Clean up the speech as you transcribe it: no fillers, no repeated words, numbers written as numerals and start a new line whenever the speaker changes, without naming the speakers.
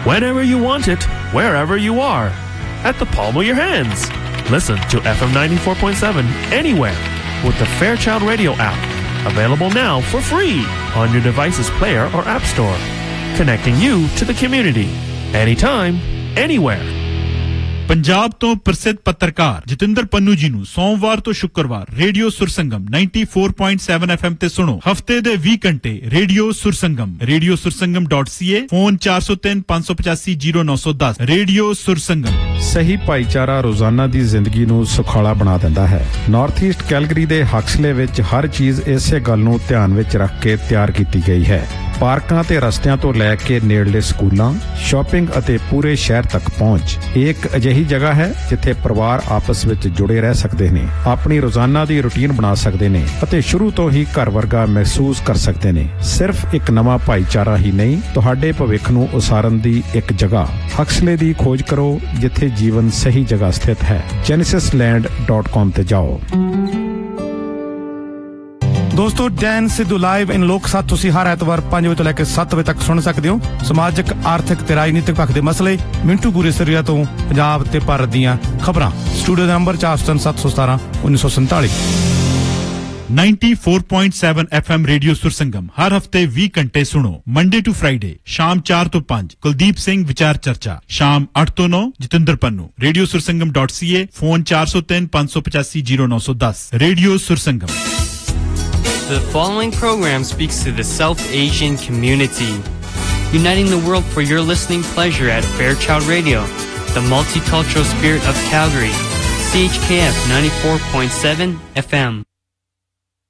whenever you want it, wherever you are, at the palm of your hands. Listen to FM 94.7 anywhere with the Fairchild Radio app. Available now for free on your device's player or app store. Connecting you to the community. Anytime, anywhere.
Punjab ਤੋਂ ਪ੍ਰਸਿੱਧ ਪੱਤਰਕਾਰ ਜਤਿੰਦਰ ਪੰਨੂ ਜੀ ਨੂੰ ਸੋਮਵਾਰ ਤੋਂ ਸ਼ੁੱਕਰਵਾਰ radio ਸੁਰਸੰਗਮ 94.7 FM ਤੇ ਸੁਣੋ ਹਫਤੇ ਦੇ 20 ਘੰਟੇ ਰੇਡੀਓ ਸੁਰਸੰਗਮ radiosursangam.ca ਫੋਨ 4035850910 ਰੇਡੀਓ ਸੁਰਸੰਗਮ
ਸਹੀ ਭਾਈਚਾਰਾ ਰੋਜ਼ਾਨਾ ਦੀ ਜ਼ਿੰਦਗੀ ਨੂੰ ਸੁਖਾਲਾ ਬਣਾ ਦਿੰਦਾ ਹੈ ਨਾਰਥ ਈਸਟ ਕੈਲਗਰੀ ਦੇ ਹਕਸਲੇ ਵਿੱਚ ਹਰ ਚੀਜ਼ ਇਸੇ ਗੱਲ ਨੂੰ ਧਿਆਨ ਵਿੱਚ ਰੱਖ ਕੇ ਤਿਆਰ ਕੀਤੀ ਗਈ ਹੈ ਪਾਰਕਾਂ ਤੇ ਰਸਤਿਆਂ ਤੋਂ ਲੈ ਕੇ ਨੇੜਲੇ ਸਕੂਲਾਂ ਸ਼ਾਪਿੰਗ ਅਤੇ ਪੂਰੇ ਸ਼ਹਿਰ ਤੱਕ ਪਹੁੰਚ ਇੱਕ ਅਜਿਹੀ ਜਗ੍ਹਾ ਹੈ ਜਿੱਥੇ ਪਰਿਵਾਰ ਆਪਸ ਵਿੱਚ ਜੁੜੇ ਰਹਿ ਸਕਦੇ ਨੇ ਆਪਣੀ ਰੋਜ਼ਾਨਾ ਦੀ ਰੁਟੀਨ ਬਣਾ ਸਕਦੇ ਨੇ ਅਤੇ ਸ਼ੁਰੂ ਤੋਂ ਹੀ ਘਰ ਵਰਗਾ ਮਹਿਸੂਸ ਕਰ ਸਕਦੇ ਨੇ ਸਿਰਫ ਇੱਕ ਨਵਾਂ ਭਾਈਚਾਰਾ ਹੀ ਨਹੀਂ ਤੁਹਾਡੇ ਭਵਿੱਖ ਨੂੰ ਉਸਾਰਨ ਦੀ ਇੱਕ ਜਗ੍ਹਾ ਹਕਸਲੇ ਦੀ ਖੋਜ ਕਰੋ ਜਿੱਥੇ ਜੀਵਨ ਸਹੀ ਜਗ੍ਹਾ ਸਥਿਤ ਹੈ genesisland.com ਤੇ ਜਾਓ
ਦੋਸਤੋ ਡੈਨ ਸਿੱਧੂ ਲਾਈਵ ਇਨ ਲੋਕ ਸਾਥ ਤੁਸੀਂ ਹਰ ਐਤਵਾਰ 5 ਵਜੇ ਤੋਂ ਲੈ ਕੇ 7 ਵਜੇ ਤੱਕ ਸੁਣ ਸਕਦੇ ਹੋ ਸਮਾਜਿਕ ਆਰਥਿਕ ਤੇ ਰਾਜਨੀਤਿਕ ਪੱਖ ਦੇ ਮਸਲੇ ਮਿੰਟੂ ਪੂਰੇ ਸਰੀਆ ਤੋਂ ਪੰਜਾਬ ਤੇ ਭਾਰਤ ਦੀਆਂ ਖਬਰਾਂ ਸਟੂਡੀਓ ਦਾ ਨੰਬਰ 403717 1947
94.7 FM ਰੇਡੀਓ ਸੁਰਸੰਗਮ ਹਰ ਹਫਤੇ 20 ਘੰਟੇ ਸੁਣੋ ਮੰਡੇ ਟੂ ਫਰਾਈਡੇ ਸ਼ਾਮ 4 ਤੋਂ 5 ਕੁਲਦੀਪ ਸਿੰਘ ਵਿਚਾਰ ਚਰਚਾ ਸ਼ਾਮ 8 ਤੋਂ 9 Jatinder Pannu radiosursangam.ca phone 4035850910 radio ਸੁਰਸੰਗਮ
The following program speaks to the South Asian community, uniting the world for your listening pleasure at Fairchild Radio, the multicultural spirit of Calgary, CHKF 94.7 FM.